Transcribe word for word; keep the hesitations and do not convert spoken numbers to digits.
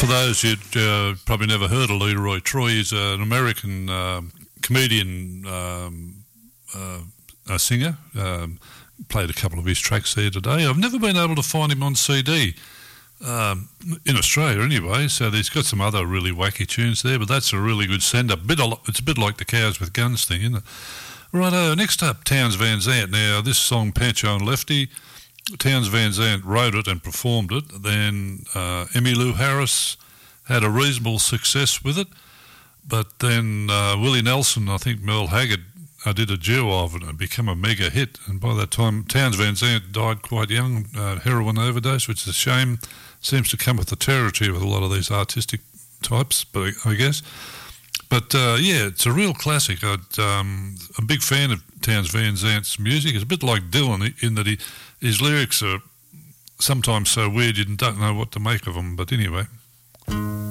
For those who'd uh, probably never heard of Leroy Troy, he's an American um comedian, um, uh, a singer. Um, played a couple of his tracks there today. I've never been able to find him on C D. Um, in Australia anyway, so he's got some other really wacky tunes there, but that's a really good send-up. Bit of, it's a bit like the Cows with Guns thing, isn't it? Righto, next up, Townes Van Zandt. Now, this song, Pancho and Lefty, Townes Van Zandt wrote it and performed it. Then uh, Emmylou Harris had a reasonable success with it, but then uh, Willie Nelson, I think Merle Haggard, I did a duo of it and it became a mega hit. And by that time, Townes Van Zandt died quite young, uh, heroin overdose, which is a shame. Seems to come with the territory with a lot of these artistic types, but I guess. But uh, yeah, it's a real classic. I'd, um, I'm a big fan of Townes Van Zandt's music. It's a bit like Dylan in that he, his lyrics are sometimes so weird you don't know what to make of them. But anyway.